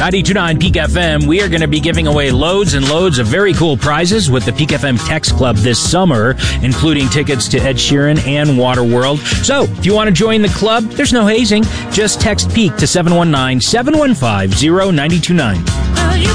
92.9 Peak FM. We are going to be giving away loads and loads of very cool prizes with the Peak FM Text Club this summer, including tickets to Ed Sheeran and Waterworld. So, if you want to join the club, there's no hazing. Just text PEAK to 719-715-0929.